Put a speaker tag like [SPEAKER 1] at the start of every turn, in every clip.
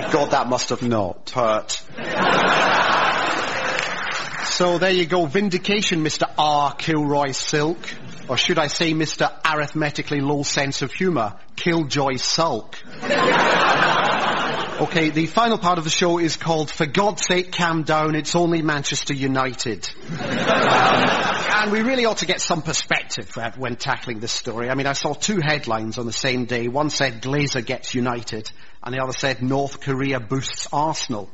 [SPEAKER 1] God, that must have not hurt. So there you go, vindication, Mr. R. Kilroy Silk. Or should I say, Mr. Arithmetically Low Sense of Humour, Killjoy Sulk. Okay, the final part of the show is called For God's Sake, Calm Down, It's Only Manchester United. And we really ought to get some perspective when tackling this story. I mean, I saw two headlines on the same day. One said Glazer gets United, and the other said North Korea boosts Arsenal.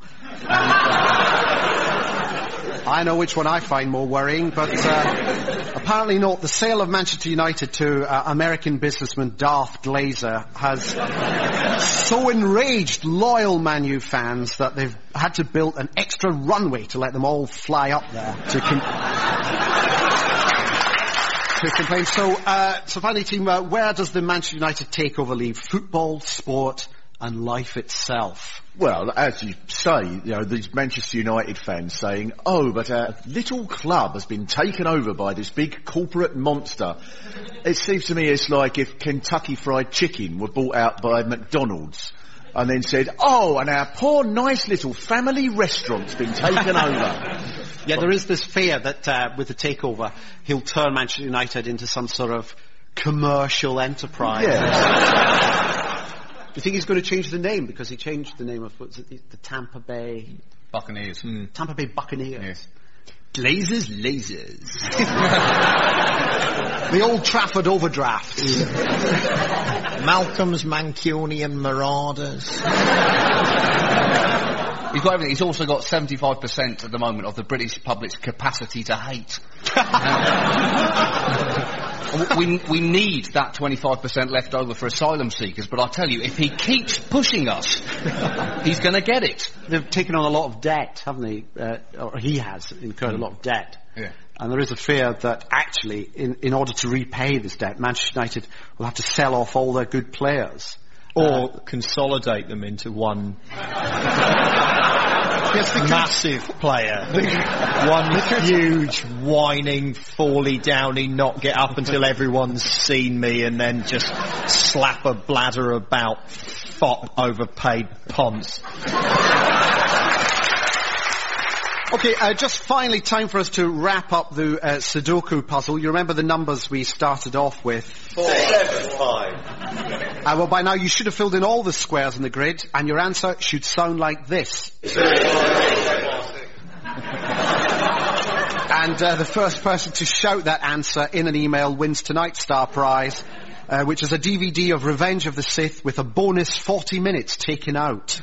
[SPEAKER 1] I know which one I find more worrying, but apparently not. The sale of Manchester United to American businessman Darth Glazer has so enraged loyal Man U fans that they've had to build an extra runway to let them all fly up there to complain. So finally, team, where does the Manchester United takeover leave football, sport, and life itself?
[SPEAKER 2] Well, as you say, you know, these Manchester United fans saying, oh, but our little club has been taken over by this big corporate monster. It seems to me it's like if Kentucky Fried Chicken were bought out by McDonald's and then said, oh, and our poor nice little family restaurant's been taken over.
[SPEAKER 1] Yeah, there is this fear that with the takeover, he'll turn Manchester United into some sort of commercial enterprise.
[SPEAKER 2] Yeah.
[SPEAKER 1] Do you think he's going to change the name? Because he changed the name of, what's it, the Tampa Bay...
[SPEAKER 3] Buccaneers.
[SPEAKER 1] Tampa Bay Buccaneers.
[SPEAKER 3] Yes.
[SPEAKER 1] Glazers lasers. The Old Trafford overdraft.
[SPEAKER 4] Malcolm's Mancunian Marauders.
[SPEAKER 3] He's got everything. He's also got 75% at the moment of the British public's capacity to hate. We need that 25% left over for asylum seekers, but I tell you, if he keeps pushing us, he's going to get it.
[SPEAKER 1] They've taken on a lot of debt, haven't they? Or he has incurred a lot of debt.
[SPEAKER 3] Yeah.
[SPEAKER 1] And there is a fear that actually, in order to repay this debt, Manchester United will have to sell off all their good players.
[SPEAKER 4] Or consolidate them into one massive player. One huge, whining, fally downy, not get up until everyone's seen me, and then just slap a bladder about fop overpaid ponce.
[SPEAKER 1] Okay, just finally time for us to wrap up the Sudoku puzzle. You remember the numbers we started off with?
[SPEAKER 5] 4, 7, 5.
[SPEAKER 1] Well, by now you should have filled in all the squares in the grid, and your answer should sound like this. And the first person to shout that answer in an email wins tonight's star prize, which is a DVD of Revenge of the Sith with a bonus 40 minutes taken out.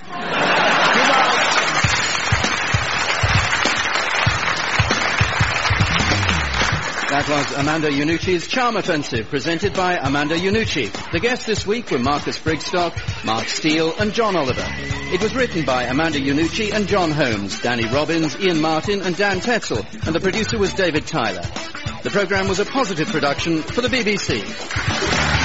[SPEAKER 6] That was Amanda Iannucci's Charm Offensive, presented by Amanda Iannucci. The guests this week were Marcus Brigstock, Mark Steele and John Oliver. It was written by Amanda Iannucci and John Holmes, Danny Robbins, Ian Martin and Dan Tetzel, and the producer was David Tyler. The programme was a Positive production for the BBC.